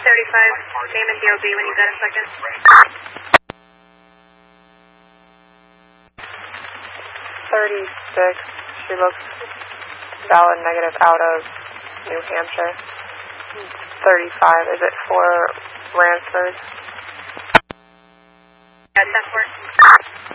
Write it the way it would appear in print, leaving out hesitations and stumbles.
name and DOB when you got a second. 36, she looks valid negative out of New Hampshire. 35, is it for Ransford? Yeah, 10-4.